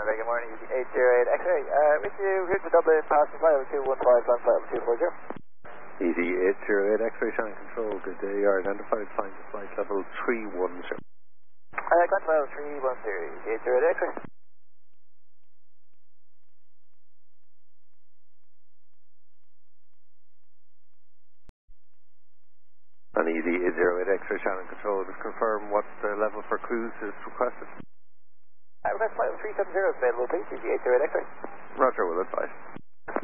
Very good morning, 808 X-ray. With you, route to Dublin, passing flight level 215, land flight level 240. Easy 808 X-ray Shannon Control, good day. You are identified, flying to flight level 310. Contact level 310, 808 X-ray. And easy 808 X-ray Shannon Control, just confirm what level for cruise is requested. Request flight level 370 available, please. Easy 808 X-ray. Roger, will advise.